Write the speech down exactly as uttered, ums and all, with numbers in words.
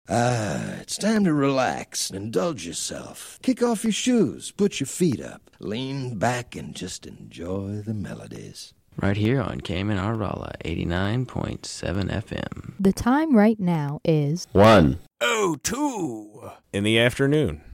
Ah, it's time to relax and indulge yourself. Kick off your shoes, put your feet up, lean back, and just enjoy the melodies. Right here on Cayman Arvala, eighty-nine point seven F M. The time right now is one oh two in the afternoon.